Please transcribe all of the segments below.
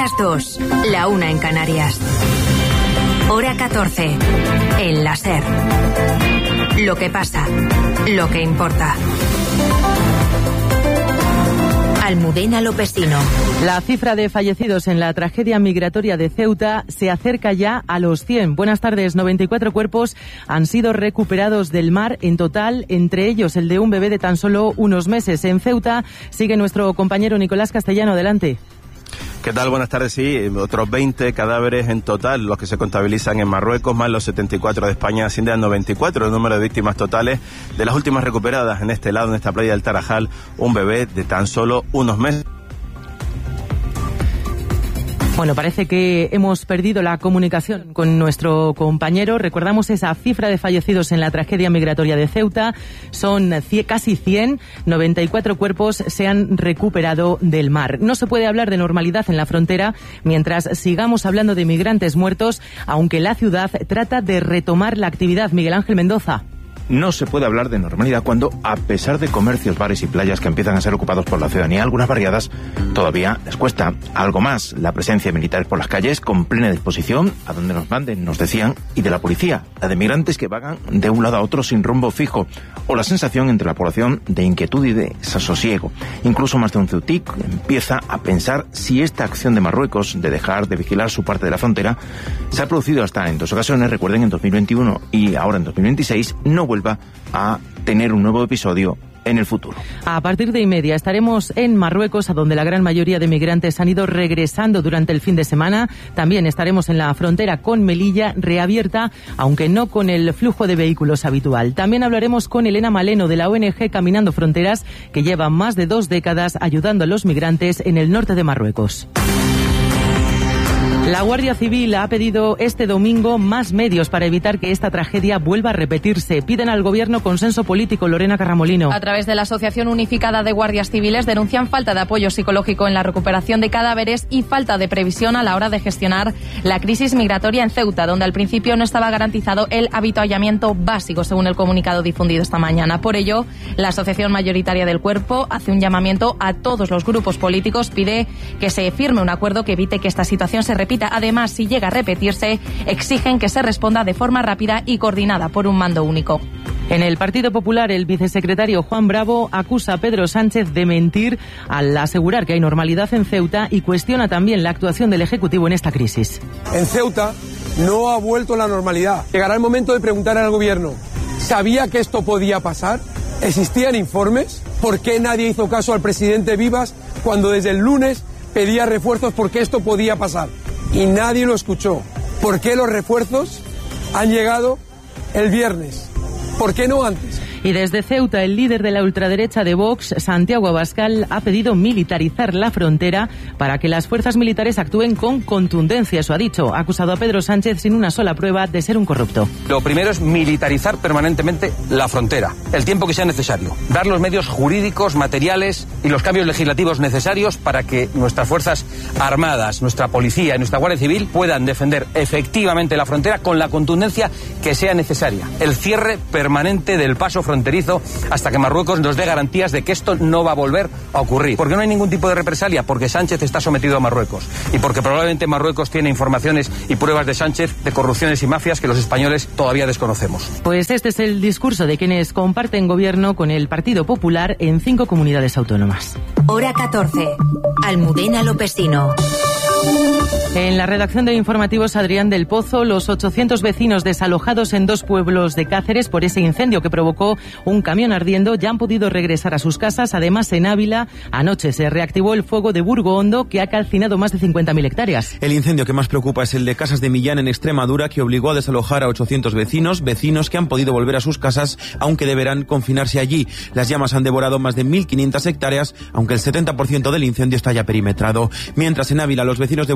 las 2, la 1 en Canarias. Hora 14, en la SER. Lo que pasa, lo que importa. Almudena Lopesino. La cifra de fallecidos en la tragedia migratoria de Ceuta se acerca ya a los 100. Buenas tardes. 94 cuerpos han sido recuperados del mar en total, entre ellos el de un bebé de tan solo unos meses. En Ceuta sigue nuestro compañero Nicolás Castellano. Adelante. ¿Qué tal? Buenas tardes. Sí, otros 20 cadáveres en total, los que se contabilizan en Marruecos, más los 74 de España, ascienden a 94 el número de víctimas totales. De las últimas recuperadas en este lado, en esta playa del Tarajal, un bebé de tan solo unos meses. Bueno, parece que hemos perdido la comunicación con nuestro compañero. Recordamos esa cifra de fallecidos en la tragedia migratoria de Ceuta. Son casi 100, 94 cuerpos se han recuperado del mar. No se puede hablar de normalidad en la frontera mientras sigamos hablando de migrantes muertos, aunque la ciudad trata de retomar la actividad. Miguel Ángel Mendoza. No se puede hablar de normalidad cuando, a pesar de comercios, bares y playas que empiezan a ser ocupados por la ciudadanía, algunas barriadas, todavía les cuesta algo más. La presencia de militares por las calles con plena disposición, a donde nos manden, nos decían, y de la policía, la de migrantes que vagan de un lado a otro sin rumbo fijo, o la sensación entre la población de inquietud y de desasosiego. Incluso más de un ceutic empieza a pensar si esta acción de Marruecos de dejar de vigilar su parte de la frontera se ha producido hasta en 2 ocasiones, recuerden, en 2021 y ahora en 2026, no vuelva a tener un nuevo episodio en el futuro. A partir de 1:30 estaremos en Marruecos, a donde la gran mayoría de migrantes han ido regresando durante el fin de semana. También estaremos en la frontera con Melilla, reabierta, aunque no con el flujo de vehículos habitual. También hablaremos con Elena Maleno, de la ONG Caminando Fronteras, que lleva más de 2 décadas ayudando a los migrantes en el norte de Marruecos. La Guardia Civil ha pedido este domingo más medios para evitar que esta tragedia vuelva a repetirse. Piden al Gobierno consenso político. Lorena Carramolino. A través de la Asociación Unificada de Guardias Civiles denuncian falta de apoyo psicológico en la recuperación de cadáveres y falta de previsión a la hora de gestionar la crisis migratoria en Ceuta, donde al principio no estaba garantizado el avituallamiento básico, según el comunicado difundido esta mañana. Por ello, la Asociación Mayoritaria del Cuerpo hace un llamamiento a todos los grupos políticos, pide que se firme un acuerdo que evite que esta situación se repita. Además, si llega a repetirse, exigen que se responda de forma rápida y coordinada por un mando único. En el Partido Popular, el vicesecretario Juan Bravo acusa a Pedro Sánchez de mentir al asegurar que hay normalidad en Ceuta y cuestiona también la actuación del Ejecutivo en esta crisis. En Ceuta no ha vuelto la normalidad. Llegará el momento de preguntar al Gobierno, ¿sabía que esto podía pasar? ¿Existían informes? ¿Por qué nadie hizo caso al presidente Vivas cuando desde el lunes pedía refuerzos porque esto podía pasar? Y nadie lo escuchó. ¿Por qué los refuerzos han llegado el viernes? ¿Por qué no antes? Y desde Ceuta, el líder de la ultraderecha de Vox, Santiago Abascal, ha pedido militarizar la frontera para que las fuerzas militares actúen con contundencia. Eso ha dicho. Ha acusado a Pedro Sánchez sin una sola prueba de ser un corrupto. Lo primero es militarizar permanentemente la frontera, el tiempo que sea necesario. Dar los medios jurídicos, materiales y los cambios legislativos necesarios para que nuestras fuerzas armadas, nuestra policía y nuestra Guardia Civil puedan defender efectivamente la frontera con la contundencia que sea necesaria. El cierre permanente del paso fronterizo hasta que Marruecos nos dé garantías de que esto no va a volver a ocurrir. Porque no hay ningún tipo de represalia, porque Sánchez está sometido a Marruecos y porque probablemente Marruecos tiene informaciones y pruebas de Sánchez de corrupciones y mafias que los españoles todavía desconocemos. Pues este es el discurso de quienes comparten gobierno con el Partido Popular en 5 comunidades autónomas. Hora 14. Almudena Lopesino. En la redacción de Informativos, Adrián del Pozo, los 800 vecinos desalojados en 2 pueblos de Cáceres por ese incendio que provocó un camión ardiendo ya han podido regresar a sus casas. Además, en Ávila, anoche se reactivó el fuego de Burgo Hondo, que ha calcinado más de 50.000 hectáreas. El incendio que más preocupa es el de Casas de Millán, en Extremadura, que obligó a desalojar a 800 vecinos que han podido volver a sus casas, aunque deberán confinarse allí. Las llamas han devorado más de 1.500 hectáreas, aunque el 70% del incendio está ya perimetrado. Mientras en Ávila, los vecinos de Burgo Hondo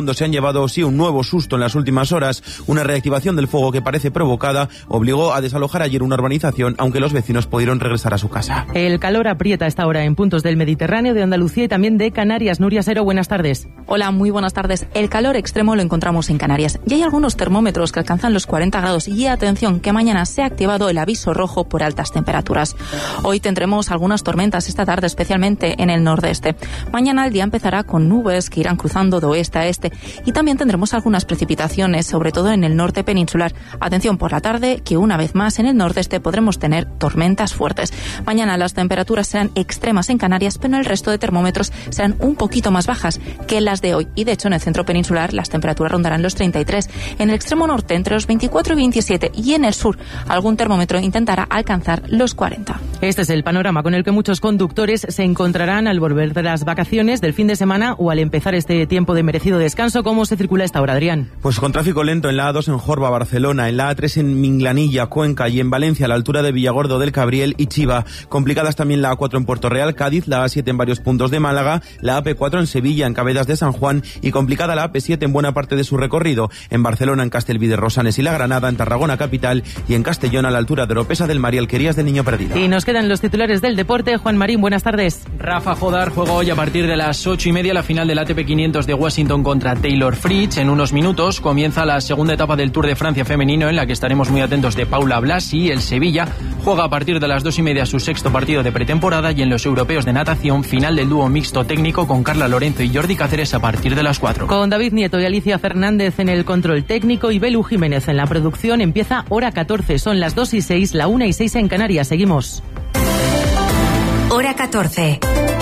Coldo se han llevado sí un nuevo susto en las últimas horas. Una reactivación del fuego que parece provocada obligó a desalojar ayer una urbanización, aunque los vecinos pudieron regresar a su casa. El calor aprieta esta hora en puntos del Mediterráneo, de Andalucía y también de Canarias. Nuria Sero, buenas tardes. Hola, muy buenas tardes. El calor extremo lo encontramos en Canarias. Y hay algunos termómetros que alcanzan los 40 grados. Y atención, que mañana se ha activado el aviso rojo por altas temperaturas. Hoy tendremos algunas tormentas esta tarde, especialmente en el nordeste. Mañana el día empezará con nubes que irán cruzando de oeste a este. Y también tendremos algunas precipitaciones, sobre todo en el norte peninsular. Atención por la tarde, que una vez más en el nordeste podremos tener tormentas fuertes. Mañana las temperaturas serán extremas en Canarias, pero en el resto de termómetros serán un poquito más bajas que las de hoy. Y de hecho en el centro peninsular las temperaturas rondarán los 33. En el extremo norte entre los 24 y 27. Y en el sur algún termómetro intentará alcanzar los 40. Este es el panorama con el que muchos conductores se encontrarán al volver de las vacaciones del fin de semana o al empezar este tiempo de merecido descanso. ¿Cómo se circula esta hora, Adrián? Pues con tráfico lento en la A2 en Jorba, Barcelona, en la A3 en Minglanilla, Cuenca y en Valencia a la altura de Villagordo del Cabriel y Chiva. Complicadas también la A4 en Puerto Real, Cádiz, la A7 en varios puntos de Málaga, la AP4 en Sevilla, en Cabedas de San Juan y complicada la AP7 en buena parte de su recorrido. En Barcelona, en Castelví de Rosanes y La Granada, en Tarragona capital y en Castellón a la altura de Oropesa del Mar y Alquerías del Niño Perdido. Y nos quedan los titulares del deporte. Juan Marín, buenas tardes. Rafa Jodar juega hoy a partir de las 8:30 la final del ATP 500 de Washington contra Taylor Fritz. En unos minutos comienza la segunda etapa del Tour de Francia femenino, en la que estaremos muy atentos de Paula Blasi. El Sevilla juega a partir de las 2:30 su sexto partido de pretemporada, y en los europeos de natación, final del dúo mixto técnico con Carla Lorenzo y Jordi Cáceres a partir de las 4. Con David Nieto y Alicia Fernández en el control técnico y Belu Jiménez en la producción, empieza Hora 14. Son las 2:06, la 1:06 en Canarias. Seguimos. Hora 14.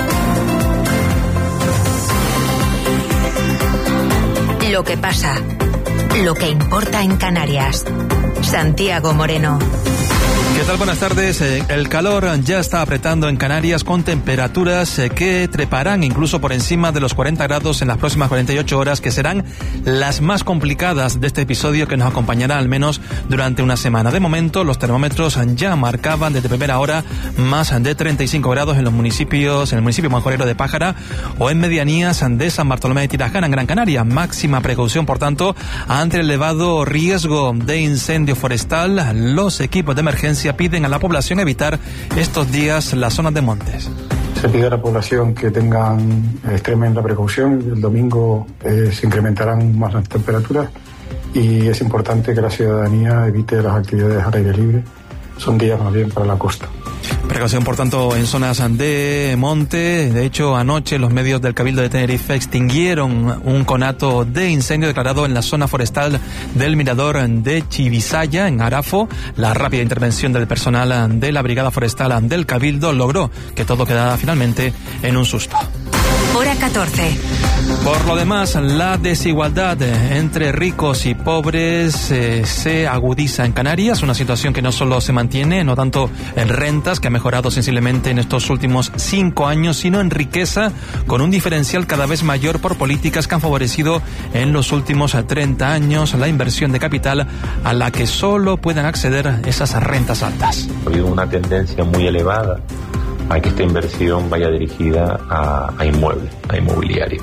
Lo que pasa, lo que importa en Canarias. Santiago Moreno. ¿Qué tal? Buenas tardes. El calor ya está apretando en Canarias, con temperaturas que treparán incluso por encima de los 40 grados en las próximas 48 horas, que serán las más complicadas de este episodio, que nos acompañará al menos durante una semana. De momento, los termómetros ya marcaban desde primera hora más de 35 grados en el municipio majorero de Pájara o en medianías de San Bartolomé de Tirajana, en Gran Canaria. Máxima precaución, por tanto, ante el elevado riesgo de incendio forestal. Los equipos de emergencia piden a la población evitar estos días las zonas de montes. Se pide a la población que extremen la precaución. El domingo se incrementarán más las temperaturas y es importante que la ciudadanía evite las actividades al aire libre. Son días más bien para la costa. Precaución, por tanto, en zonas de monte. De hecho, anoche los medios del Cabildo de Tenerife extinguieron un conato de incendio declarado en la zona forestal del mirador de Chivisaya, en Arafo. La rápida intervención del personal de la Brigada Forestal del Cabildo logró que todo quedara finalmente en un susto. Hora 14. Por lo demás, la desigualdad entre ricos y pobres se agudiza en Canarias, una situación que no solo se mantiene, no tanto en rentas, que ha mejorado sensiblemente en estos últimos 5 años, sino en riqueza, con un diferencial cada vez mayor por políticas que han favorecido en los últimos 30 años la inversión de capital, a la que solo pueden acceder esas rentas altas. Ha habido una tendencia muy elevada a que esta inversión vaya dirigida a inmuebles, a inmobiliario.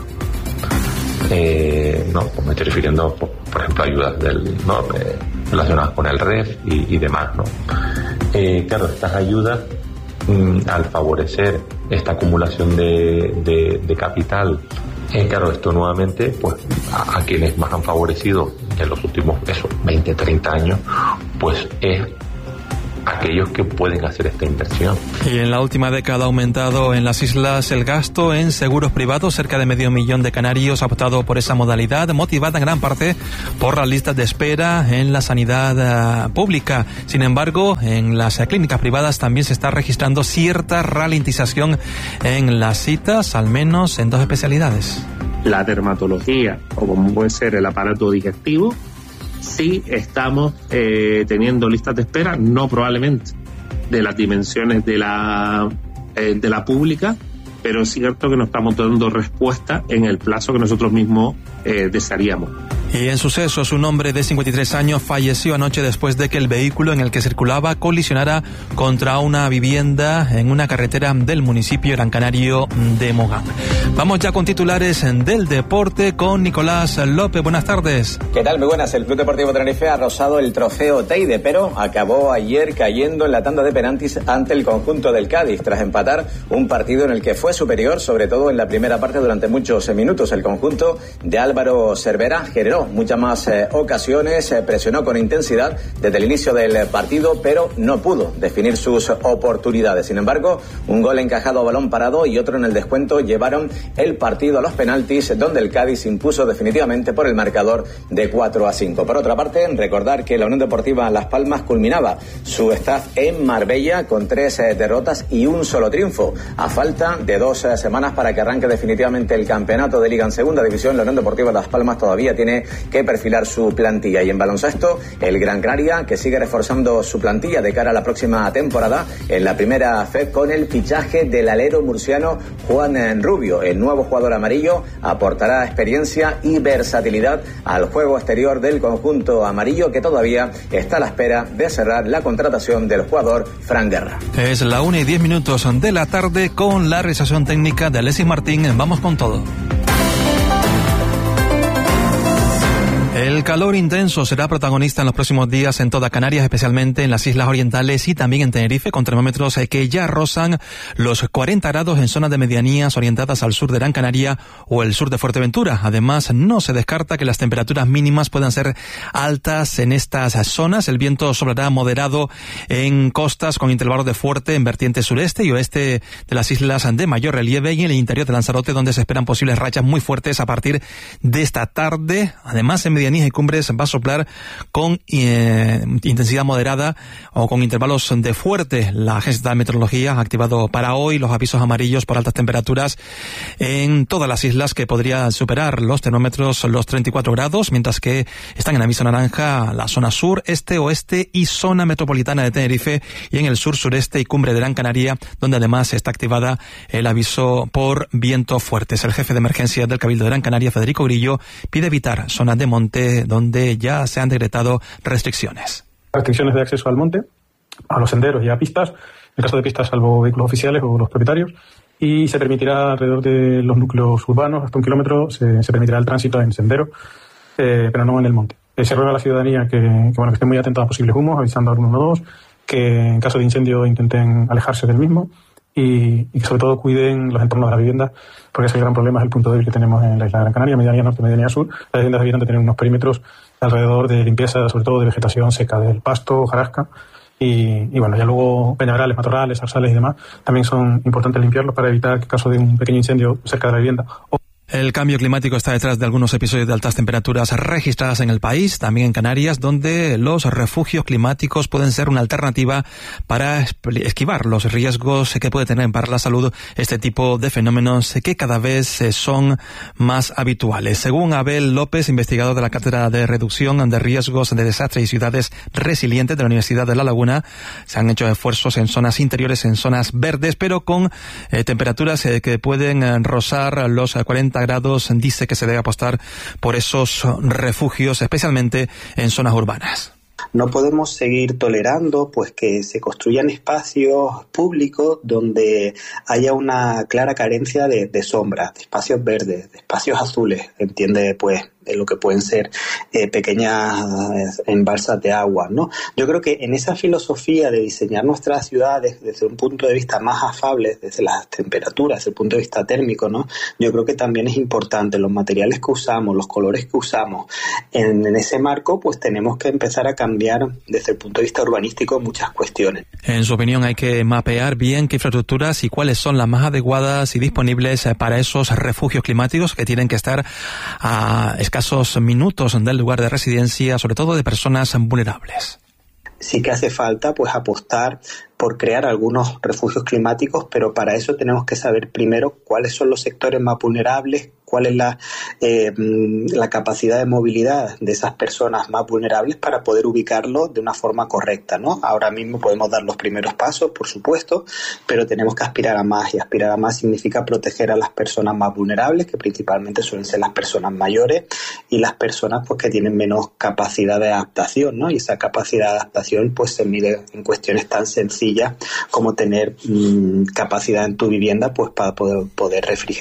Pues me estoy refiriendo, por ejemplo, a ayudas relacionadas con el REF y demás, ¿no? Claro, estas ayudas, al favorecer esta acumulación de capital, claro, esto nuevamente, pues a quienes más han favorecido en los últimos 20, 30 años, pues es aquellos que pueden hacer esta inversión. Y en la última década ha aumentado en las islas el gasto en seguros privados. Cerca de 500.000 de canarios ha optado por esa modalidad, motivada en gran parte por las listas de espera en la sanidad pública. Sin embargo, en las clínicas privadas también se está registrando cierta ralentización en las citas, al menos en 2 especialidades. La dermatología, o como puede ser el aparato digestivo, sí estamos teniendo listas de espera, no probablemente de las dimensiones de la pública, pero es cierto que no estamos dando respuesta en el plazo que nosotros mismos desearíamos. Y en sucesos, un hombre de 53 años falleció anoche después de que el vehículo en el que circulaba colisionara contra una vivienda en una carretera del municipio Gran Canario de Mogán. Vamos ya con titulares del deporte con Nicolás López. Buenas tardes. ¿Qué tal? Muy buenas. El Club Deportivo Tenerife ha rozado el trofeo Teide, pero acabó ayer cayendo en la tanda de penaltis ante el conjunto del Cádiz, tras empatar un partido en el que fue superior, sobre todo en la primera parte durante muchos minutos. El conjunto de Álvaro Cervera generó muchas más ocasiones, presionó con intensidad desde el inicio del partido, pero no pudo definir sus oportunidades. Sin embargo, un gol encajado a balón parado y otro en el descuento llevaron el partido a los penaltis, donde el Cádiz impuso definitivamente por el marcador de 4-5. Por otra parte, recordar que la Unión Deportiva Las Palmas culminaba su staff en Marbella con 3 derrotas y un solo triunfo. A falta de 2 semanas para que arranque definitivamente el campeonato de Liga en Segunda División, la Unión Deportiva Las Palmas todavía tiene que perfilar su plantilla. Y en baloncesto, el Gran Canaria, que sigue reforzando su plantilla de cara a la próxima temporada en la primera FED con el fichaje del alero murciano Juan Rubio. El nuevo jugador amarillo aportará experiencia y versatilidad al juego exterior del conjunto amarillo, que todavía está a la espera de cerrar la contratación del jugador Fran Guerra. Es la 1:10 de la tarde con la realización técnica de Alexis Martín. Vamos con todo. El calor intenso será protagonista en los próximos días en toda Canarias, especialmente en las islas orientales y también en Tenerife, con termómetros que ya rozan los 40 grados en zonas de medianías orientadas al sur de Gran Canaria o el sur de Fuerteventura. Además, no se descarta que las temperaturas mínimas puedan ser altas en estas zonas. El viento soplará moderado en costas con intervalos de fuerte en vertiente sureste y oeste de las islas de mayor relieve y en el interior de Lanzarote, donde se esperan posibles rachas muy fuertes a partir de esta tarde. Además, en medianías y cumbres va a soplar con intensidad moderada o con intervalos de fuerte. La Agencia de Meteorología ha activado para hoy los avisos amarillos por altas temperaturas en todas las islas, que podría superar los termómetros los 34 grados, mientras que están en aviso naranja la zona sur, este, oeste y zona metropolitana de Tenerife, y en el sur, sureste y cumbre de Gran Canaria, donde además está activada el aviso por vientos fuertes. El jefe de emergencia del Cabildo de Gran Canaria, Federico Grillo, pide evitar zonas de monte donde ya se han decretado restricciones. Restricciones de acceso al monte, a los senderos y a pistas, en el caso de pistas salvo vehículos oficiales o los propietarios, y se permitirá alrededor de los núcleos urbanos, hasta 1 kilómetro, se permitirá el tránsito en sendero, pero no en el monte. Se ruega a la ciudadanía que esté muy atenta a posibles humos, avisando al 112, que en caso de incendio intenten alejarse del mismo y que sobre todo cuiden los entornos de la vivienda, porque ese gran problema es el punto débil que tenemos en la isla de Gran Canaria, medianía norte, medianía sur. Las viviendas debieran de tener unos perímetros alrededor de limpieza, sobre todo de vegetación seca, del pasto, hojarasca, y bueno, ya luego peñaverales, matorrales, zarzales y demás, también son importantes limpiarlos para evitar que en caso de un pequeño incendio cerca de la vivienda. El cambio climático está detrás de algunos episodios de altas temperaturas registradas en el país, también en Canarias, donde los refugios climáticos pueden ser una alternativa para esquivar los riesgos que puede tener para la salud este tipo de fenómenos que cada vez son más habituales. Según Abel López, investigador de la Cátedra de Reducción de Riesgos de Desastres y Ciudades Resilientes de la Universidad de La Laguna, se han hecho esfuerzos en zonas interiores, en zonas verdes, pero con temperaturas que pueden rozar los 40 grados. Dice que se debe apostar por esos refugios, especialmente en zonas urbanas. No podemos seguir tolerando pues que se construyan espacios públicos donde haya una clara carencia de sombra, de espacios verdes, de espacios azules, entiende pues lo que pueden ser pequeñas embalsas de agua, ¿no? Yo creo que en esa filosofía de diseñar nuestras ciudades desde un punto de vista más afable, desde las temperaturas, desde el punto de vista térmico, ¿no? Yo creo que también es importante los materiales que usamos, los colores que usamos. En ese marco, pues tenemos que empezar a cambiar desde el punto de vista urbanístico muchas cuestiones. En su opinión, hay que mapear bien qué infraestructuras y cuáles son las más adecuadas y disponibles para esos refugios climáticos que tienen que estar a escasos minutos del lugar de residencia, sobre todo de personas vulnerables. Sí que hace falta pues apostar por crear algunos refugios climáticos, pero para eso tenemos que saber primero cuáles son los sectores más vulnerables, cuál es la capacidad de movilidad de esas personas más vulnerables para poder ubicarlo de una forma correcta, ¿no? Ahora mismo podemos dar los primeros pasos, por supuesto, pero tenemos que aspirar a más, y aspirar a más significa proteger a las personas más vulnerables, que principalmente suelen ser las personas mayores y las personas pues que tienen menos capacidad de adaptación, ¿no? Y esa capacidad de adaptación pues se mide en cuestiones tan sencillas como tener capacidad en tu vivienda pues para poder refrigerar